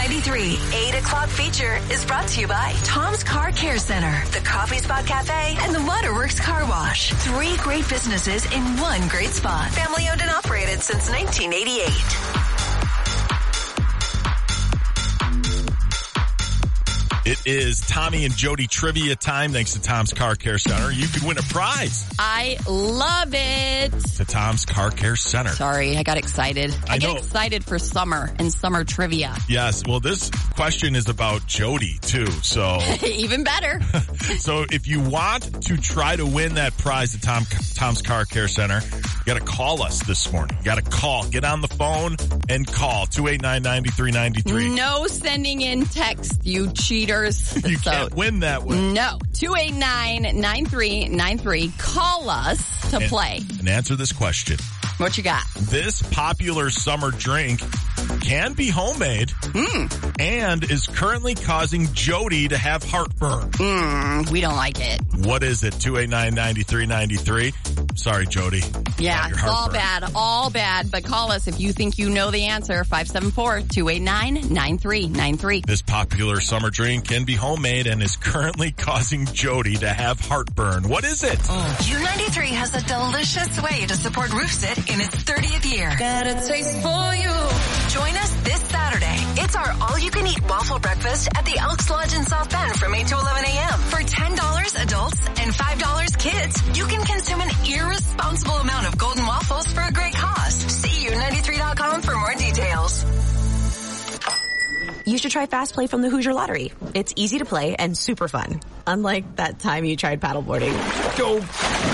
Q93 8 o'clock feature is brought to you by Tom's Car Care Center, the Coffee Spot Cafe, and the Waterworks Car Wash. 3 great businesses in one great spot. Family owned and operated since 1988. It is Tommy and Jody trivia time thanks to Tom's Car Care Center. You could win a prize. I love it. To Tom's Car Care Center. Sorry, I got excited. I get excited for summer and summer trivia. Yes, well, this question is about Jody, too, so. Even better. So if you want to try to win that prize at Tom's Car Care Center, you got to call us this morning. You got to call. Get on the phone and call 289-9393. No sending in text, you cheaters. You can't win that way. No. 289-9393. Call us to play. And answer this question. What you got? This popular summer drink can be homemade and is currently causing Jody to have heartburn. We don't like it. What is it? 289-9393. Sorry, Jody. Yeah, it's all bad. But call us if you think you know the answer. 574-289-9393. This popular summer drink can be homemade and is currently causing Jody to have heartburn. What is it? Q93 has a delicious way to support Roofsit in its 30th year. Got a taste for you. Join us this Saturday. It's our all-you-can-eat waffle breakfast at the Elks Lodge in South Bend from 8 to 11 a.m. For $10 adults and $5 kids, you can consume an irresponsible amount of golden waffles for a great cost. See U93.com for more details. You should try Fast Play from the Hoosier Lottery. It's easy to play and super fun. Unlike that time you tried paddleboarding. Go!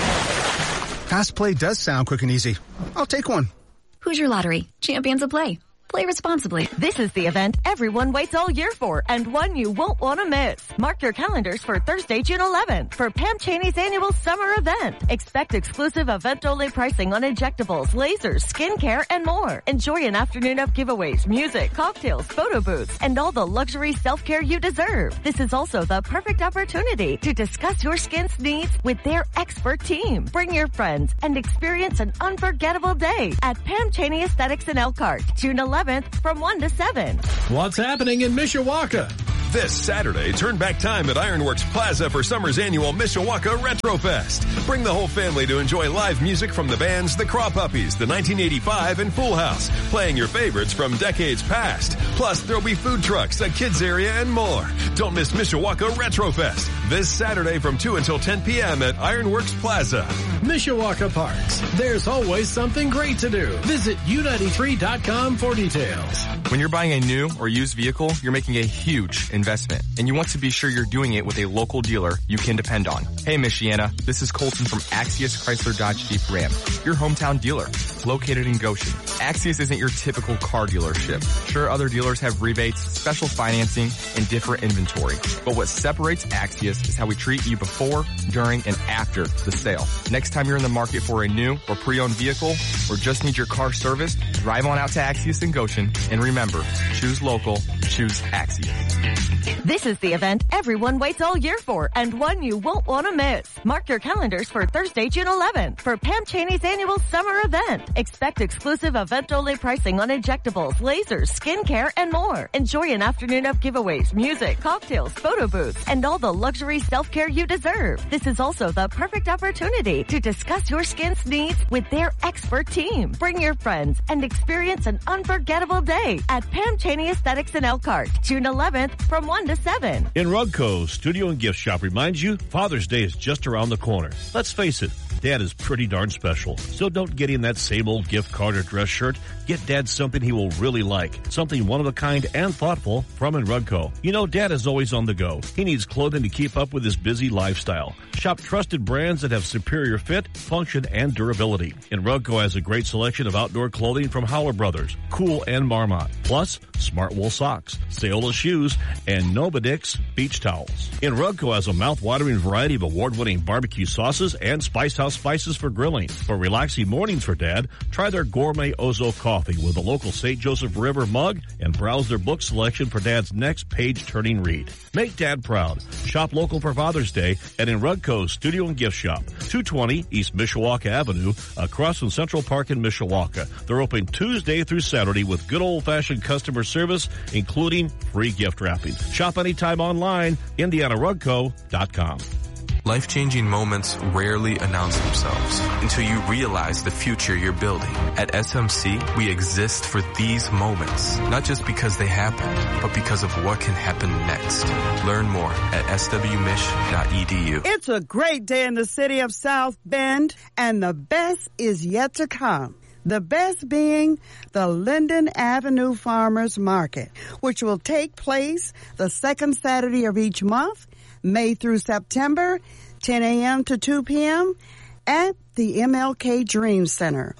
Fast Play does sound quick and easy. I'll take one. Hoosier Lottery. Champions of play. Play responsibly. This is the event everyone waits all year for, and one you won't want to miss. Mark your calendars for Thursday, June 11th for Pam Chaney's annual summer event. Expect exclusive event-only pricing on injectables, lasers, skincare, and more. Enjoy an afternoon of giveaways, music, cocktails, photo booths, and all the luxury self-care you deserve. This is also the perfect opportunity to discuss your skin's needs with their expert team. Bring your friends and experience an unforgettable day at Pam Chaney Aesthetics in Elkhart, June 11th from 1 to 7. What's happening in Mishawaka? This Saturday, turn back time at Ironworks Plaza for summer's annual Mishawaka Retro Fest. Bring the whole family to enjoy live music from the bands The Craw Puppies, The 1985, and Full House, playing your favorites from decades past. Plus, there'll be food trucks, a kids area, and more. Don't miss Mishawaka Retro Fest this Saturday from 2 until 10 p.m. at Ironworks Plaza. Mishawaka Parks. There's always something great to do. Visit U93.com for details. When you're buying a new or used vehicle, you're making a huge investment, and you want to be sure you're doing it with a local dealer you can depend on. Hey, Michiana, this is Colton from Axius Chrysler Dodge Jeep Ram, your hometown dealer, located in Goshen. Axius isn't your typical car dealership. Sure, other dealers have rebates, special financing, and different inventory, but what separates Axius is how we treat you before, during, and after the sale. Next time you're in the market for a new or pre-owned vehicle, or just need your car serviced, drive on out to Axius in Goshen, and remember, choose local, choose Axius. This is the event everyone waits all year for, and one you won't want to miss. Mark your calendars for Thursday, June 11th for Pam Chaney's annual summer event. Expect exclusive event-only pricing on injectables, lasers, skincare, and more. Enjoy an afternoon of giveaways, music, cocktails, photo booths, and all the luxury self-care you deserve. This is also the perfect opportunity to discuss your skin's needs with their expert team. Bring your friends and experience an unforgettable day at Pam Chaney Aesthetics in Elkhart, June 11th from 1 to 7. In Rugco, Studio and Gift Shop reminds you Father's Day is just around the corner. Let's face it, Dad is pretty darn special. So don't get him that same old gift card or dress shirt. Get Dad something he will really like. Something one of a kind and thoughtful from in Rugco. You know, Dad is always on the go. He needs clothing to keep up with his busy lifestyle. Shop trusted brands that have superior fit, function, and durability. And Rugco has a great selection of outdoor clothing from Howler Brothers, Cool, and Marmot. Plus, smart wool socks, Sayola shoes, and Nobadix beach towels. And Rugco has a mouth-watering variety of award-winning barbecue sauces and Spice House spices for grilling. For relaxing mornings for Dad, try their gourmet Ozo coffee with a local St. Joseph River mug and browse their book selection for Dad's next page-turning read. Make Dad proud. Shop local for Father's Day and in Rugco's Studio and Gift Shop, 220 East Mishawaka Avenue, across from Central Park in Mishawaka. They're open Tuesday through Saturday with good old-fashioned customer service, including free gift wrapping. Shop anytime online, IndianaRugco.com. Life-changing moments rarely announce themselves until you realize the future you're building. At SMC, we exist for these moments, not just because they happen, but because of what can happen next. Learn more at swmich.edu. It's a great day in the city of South Bend, and the best is yet to come. The best being the Linden Avenue Farmers Market, which will take place the second Saturday of each month, May through September, 10 a.m. to 2 p.m. at the MLK Dream Center,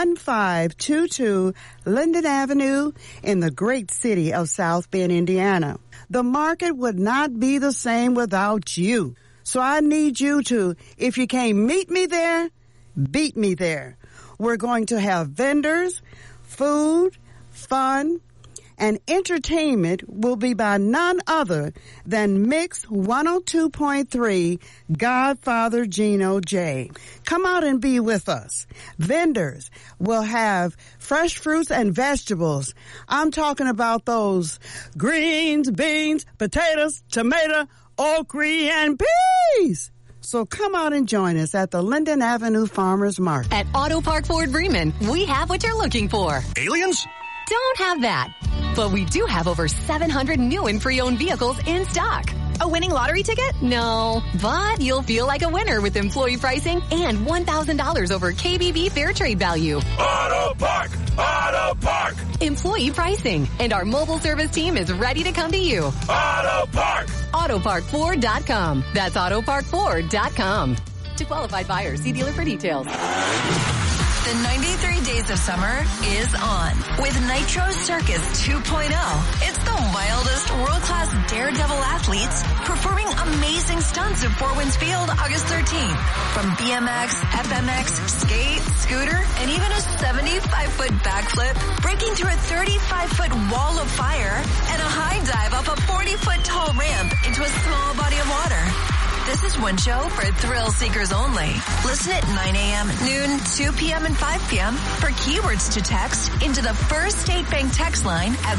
1522 Linden Avenue in the great city of South Bend, Indiana. The market would not be the same without you. So I need you to, if you can't meet me there, beat me there. We're going to have vendors, food, fun, and entertainment will be by none other than Mix 102.3 Godfather Gino J. Come out and be with us. Vendors will have fresh fruits and vegetables. I'm talking about those greens, beans, potatoes, tomato, okra, and peas. So come out and join us at the Linden Avenue Farmers Market. At Auto Park Ford Bremen, we have what you're looking for. Aliens? Don't have that. But we do have over 700 new and pre-owned vehicles in stock. A winning lottery ticket? No, but you'll feel like a winner with employee pricing and $1,000 over KBB Fair Trade value. Auto Park! Auto Park! Employee pricing. And our mobile service team is ready to come to you. Auto Park! AutoParkFord.com. That's AutoParkFord.com. To qualified buyers, see dealer for details. The 93 Days of Summer is on with Nitro Circus 2.0. It's the wildest world-class daredevil athletes performing amazing stunts at Four Winds Field August 13th. From BMX, FMX, skate, scooter, and even a 75-foot backflip, breaking through a 35-foot wall of fire, and a high dive up a 40-foot tall ramp into a small body of water. This is one show for thrill seekers only. Listen at 9 a.m., noon, 2 p.m., and 5 p.m. for keywords to text into the First State Bank text line at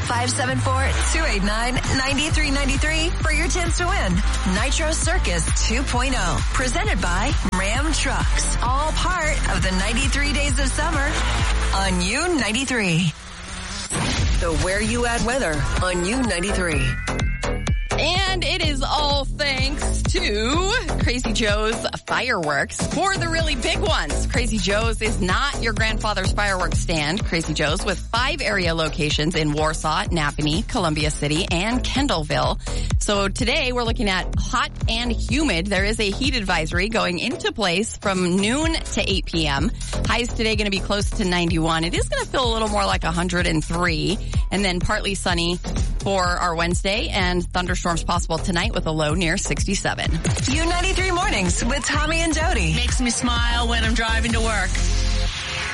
574-289-9393 for your chance to win. Nitro Circus 2.0, presented by Ram Trucks. All part of the 93 Days of Summer on U93. The Where You At weather on U93. And it is all thanks to Crazy Joe's Fireworks for the really big ones. Crazy Joe's is not your grandfather's fireworks stand. Crazy Joe's with 5 area locations in Warsaw, Napanee, Columbia City, and Kendallville. So today we're looking at hot and humid. There is a heat advisory going into place from noon to 8 p.m. Highs today going to be close to 91. It is going to feel a little more like 103. And then partly sunny for our Wednesday, and thunderstorms possible tonight with a low near 67. U93 Mornings with Tommy and Jody. Makes me smile when I'm driving to work.